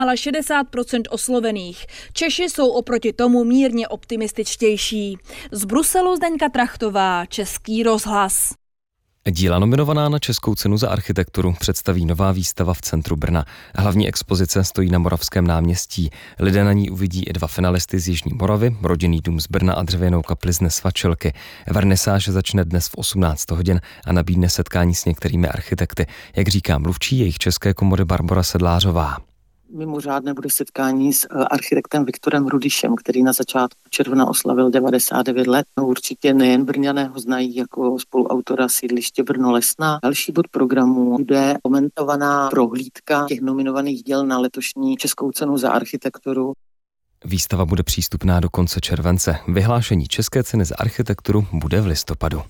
ale 60% oslovených. Češi jsou oproti tomu mírně optimističtější. Z Bruselu Zdeňka Trachtová, Český rozhlas. Díla nominovaná na Českou cenu za architekturu představí nová výstava v centru Brna. Hlavní expozice stojí na Moravském náměstí. Lidé na ní uvidí i dva finalisty z Jižní Moravy, rodinný dům z Brna a dřevěnou kapli z Nesvačilky. Vernisáž začne dnes v 18 hodin a nabídne setkání s některými architekty, jak říká mluvčí jejich české komory Barbora Sedlářová. Mimořádné bude setkání s architektem Viktorem Rudyšem, který na začátku června oslavil 99 let. Určitě nejen Brňané ho znají jako spoluautora sídliště Brno-Lesná. Další bod programu bude komentovaná prohlídka těch nominovaných děl na letošní Českou cenu za architekturu. Výstava bude přístupná do konce července. Vyhlášení České ceny za architekturu bude v listopadu.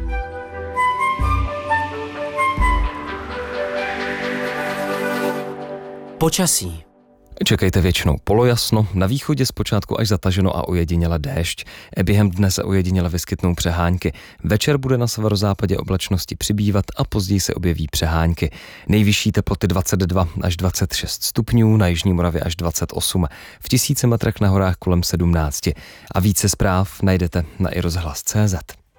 Počasí. Čekejte většinou polojasno, na východě zpočátku až zataženo a ojediněle déšť. Během dne se ojediněle vyskytnou přehánky. Večer bude na severozápadě oblačnosti přibývat a později se objeví přehánky. Nejvyšší teploty 22 až 26 stupňů, na Jižní Moravě až 28, v 1000 metrech na horách kolem 17. A více zpráv najdete na iRozhlas.cz.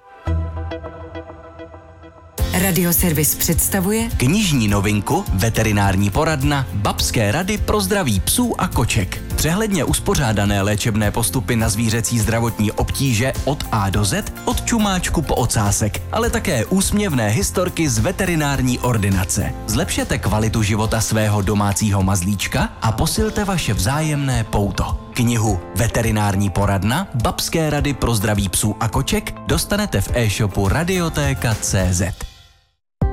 Radioservis představuje Knižní novinku Veterinární poradna Babské rady pro zdraví psů a koček. Přehledně uspořádané léčebné postupy na zvířecí zdravotní obtíže od A do Z, od čumáčku po ocásek, ale také úsměvné historky z veterinární ordinace. Zlepšete kvalitu života svého domácího mazlíčka a posilte vaše vzájemné pouto. Knihu Veterinární poradna Babské rady pro zdraví psů a koček dostanete v e-shopu Radiotéka.cz.